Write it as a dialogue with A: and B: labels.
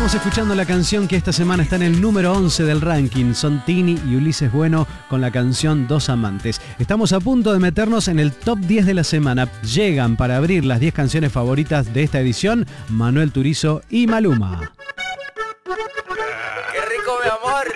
A: Estamos escuchando la canción que esta semana está en el número 11 del ranking. Son Tini y Ulises Bueno con la canción Dos Amantes. Estamos a punto de meternos en el top 10 de la semana. Llegan para abrir las 10 canciones favoritas de esta edición Manuel Turizo y Maluma.
B: ¡Qué rico, mi amor!